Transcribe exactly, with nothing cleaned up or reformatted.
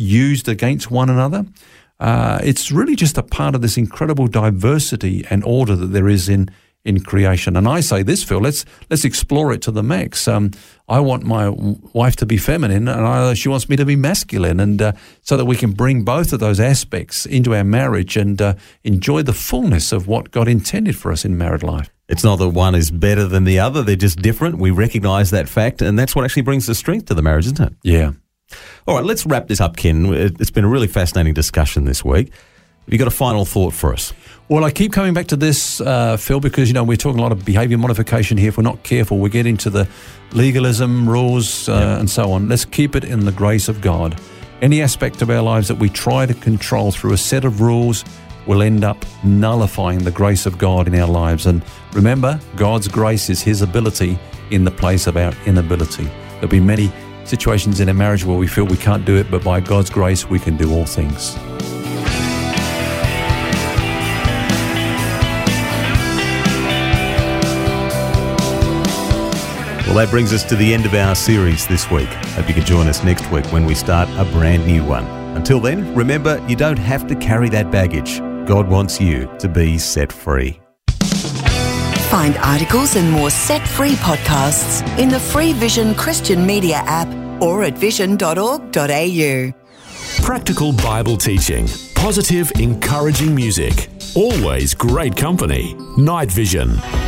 used against one another. Uh, it's really just a part of this incredible diversity and order that there is in in creation. And I say this, Phil, let's let's explore it to the max. Um, I want my wife to be feminine, and I, she wants me to be masculine, and uh, so that we can bring both of those aspects into our marriage and uh, enjoy the fullness of what God intended for us in married life. It's not that one is better than the other. They're just different. We recognise that fact, and that's what actually brings the strength to the marriage, isn't it? Yeah. All right, let's wrap this up, Ken. It's been a really fascinating discussion this week. Have you got a final thought for us? Well, I keep coming back to this, uh, Phil, because, you know, we're talking a lot of behaviour modification here. If we're not careful, we get into the legalism, rules, uh, yep. and so on. Let's keep it in the grace of God. Any aspect of our lives that we try to control through a set of rules will end up nullifying the grace of God in our lives. And remember, God's grace is his ability in the place of our inability. There'll be many situations in a marriage where we feel we can't do it, but by God's grace, we can do all things. Well, that brings us to the end of our series this week. Hope you can join us next week when we start a brand new one. Until then, remember, you don't have to carry that baggage. God wants you to be set free. Find articles and more Set Free podcasts in the free Vision Christian Media app or at vision dot org dot a u. Practical Bible teaching, positive, encouraging music, always great company. Night Vision.